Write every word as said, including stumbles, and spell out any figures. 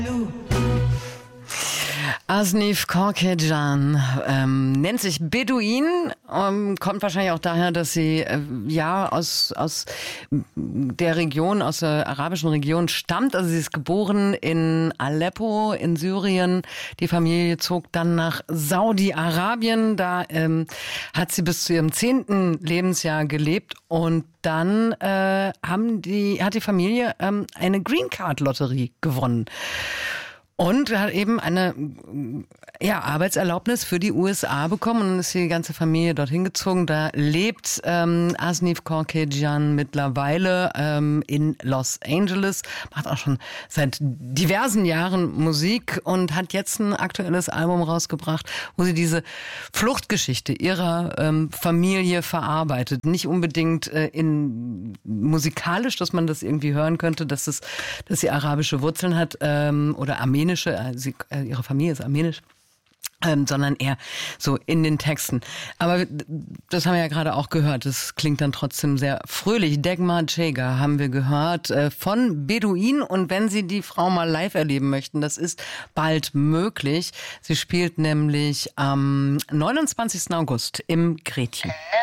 Asnif Korkecan ähm, nennt sich Beduin, ähm, kommt wahrscheinlich auch daher, dass sie äh, ja aus aus der Region, aus der arabischen Region stammt. Also sie ist geboren in Aleppo in Syrien. Die Familie zog dann nach Saudi-Arabien. Da ähm, hat sie bis zu ihrem zehnten Lebensjahr gelebt und dann äh, haben die hat die Familie ähm, eine Green Card Lotterie gewonnen. Und hat eben eine ja, Arbeitserlaubnis für die U S A bekommen und ist die ganze Familie dorthin gezogen. Da lebt ähm, Asnif Korkecan mittlerweile ähm, in Los Angeles, macht auch schon seit diversen Jahren Musik und hat jetzt ein aktuelles Album rausgebracht, wo sie diese Fluchtgeschichte ihrer ähm, Familie verarbeitet. Nicht unbedingt äh, in musikalisch, dass man das irgendwie hören könnte, dass es, dass sie arabische Wurzeln hat ähm, oder armenische. Sie, äh, ihre Familie ist armenisch, ähm, sondern eher so in den Texten. Aber das haben wir ja gerade auch gehört. Das klingt dann trotzdem sehr fröhlich. Degmar Cegar haben wir gehört äh, von Beduin. Und wenn Sie die Frau mal live erleben möchten, das ist bald möglich. Sie spielt nämlich am neunundzwanzigsten August im Gretchen.